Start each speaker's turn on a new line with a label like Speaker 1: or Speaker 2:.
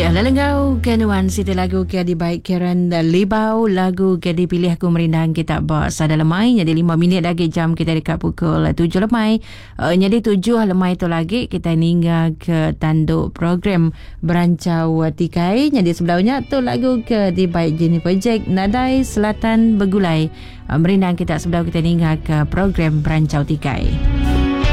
Speaker 1: Ya, lalengau kenuan siti lagu ke di baik Karen Libau lagu ke dipilih aku merindang kita bos ada lemai jadi 5 minit lagi jam kita dekat pukul 7 lemai jadi 7 lemai tu lagi kita hingga ke tanduk program Berancau Tikai jadi sebelumnya tu lagu ke di baik Jennifer Jack Nadai Selatan Begulai merindang kita sebelum kita hingga ke program Berancau Tikai.